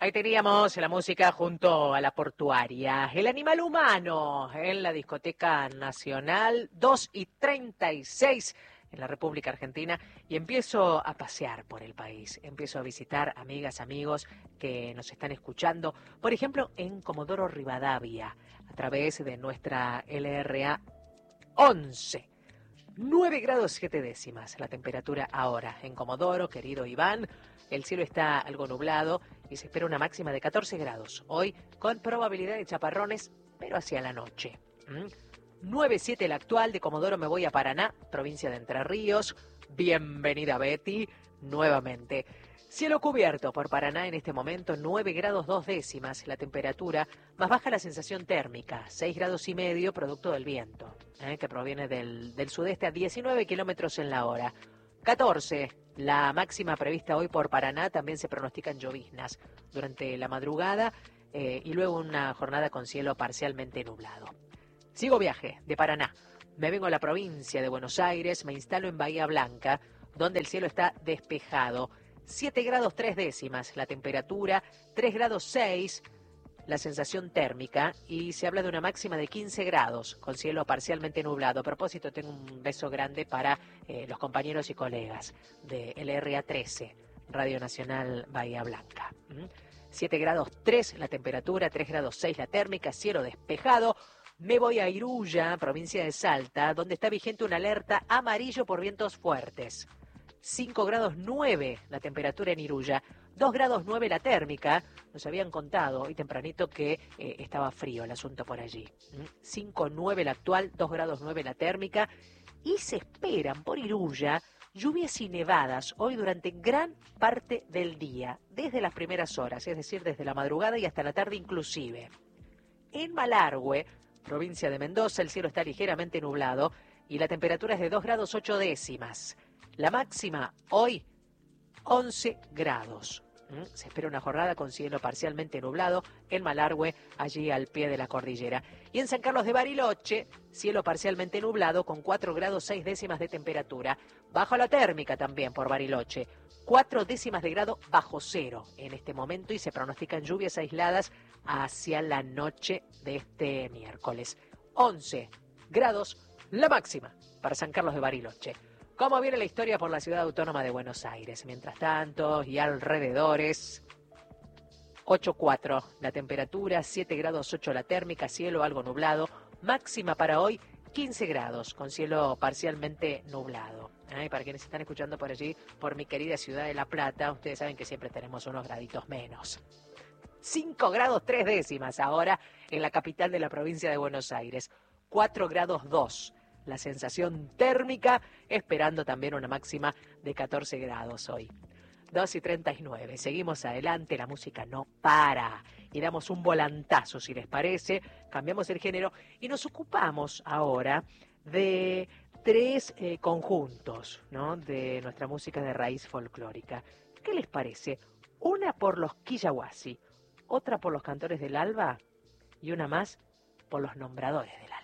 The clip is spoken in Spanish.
Ahí teníamos la música junto a la portuaria. El animal humano en la discoteca nacional, 2:36 en la República Argentina. Y empiezo a pasear por el país. Empiezo a visitar amigas, amigos que nos están escuchando. Por ejemplo, en Comodoro Rivadavia, a través de nuestra LRA 11. 9 grados 7 décimas la temperatura ahora en Comodoro, querido Iván. El cielo está algo nublado y se espera una máxima de 14 grados. Hoy con probabilidad de chaparrones, pero hacia la noche. 9:07 la actual, de Comodoro me voy a Paraná, provincia de Entre Ríos. Bienvenida Betty, nuevamente. Cielo cubierto por Paraná en este momento, 9 grados 2 décimas la temperatura, más baja la sensación térmica, 6 grados y medio, producto del viento, que proviene del sudeste a 19 kilómetros en la hora. 14, la máxima prevista hoy por Paraná, también se pronostican lloviznas durante la madrugada y luego una jornada con cielo parcialmente nublado. Sigo viaje de Paraná, me vengo a la provincia de Buenos Aires, me instalo en Bahía Blanca, donde el cielo está despejado. 7 grados 3 décimas la temperatura, 3 grados 6 la sensación térmica y se habla de una máxima de 15 grados con cielo parcialmente nublado. A propósito, tengo un beso grande para los compañeros y colegas de LRA 13, Radio Nacional Bahía Blanca. 7 grados 3 la temperatura, 3 grados 6 la térmica, cielo despejado. Me voy a Iruya, provincia de Salta, donde está vigente una alerta amarillo por vientos fuertes. 5 grados 9 la temperatura en Iruya, 2 grados 9 la térmica. Nos habían contado hoy tempranito que estaba frío el asunto por allí. 5,9 la actual, 2 grados 9 la térmica. Y se esperan por Iruya lluvias y nevadas hoy durante gran parte del día, desde las primeras horas, es decir, desde la madrugada y hasta la tarde inclusive. En Malargüe, provincia de Mendoza, el cielo está ligeramente nublado y la temperatura es de 2 grados 8 décimas. La máxima hoy, 11 grados. Se espera una jornada con cielo parcialmente nublado en Malargüe, allí al pie de la cordillera. Y en San Carlos de Bariloche, cielo parcialmente nublado con 4 grados 6 décimas de temperatura. Bajo la térmica también por Bariloche, 4 décimas de grado bajo cero en este momento y se pronostican lluvias aisladas hacia la noche de este miércoles. 11 grados la máxima para San Carlos de Bariloche. ¿Cómo viene la historia por la ciudad autónoma de Buenos Aires? Mientras tanto, y alrededores, 8,4 la temperatura, 7 grados 8 la térmica, cielo algo nublado. Máxima para hoy, 15 grados, con cielo parcialmente nublado. Para quienes están escuchando por allí, por mi querida ciudad de La Plata, ustedes saben que siempre tenemos unos graditos menos. 5 grados 3 décimas ahora en la capital de la provincia de Buenos Aires. 4 grados 2. La sensación térmica, esperando también una máxima de 14 grados hoy. 2:39. Seguimos adelante, la música no para. Y damos un volantazo, si les parece. Cambiamos el género y nos ocupamos ahora de 3 conjuntos, ¿no?, de nuestra música de raíz folclórica. ¿Qué les parece? Una por los Quillahuasi, otra por los Cantores del Alba y una más por los Nombradores del Alba.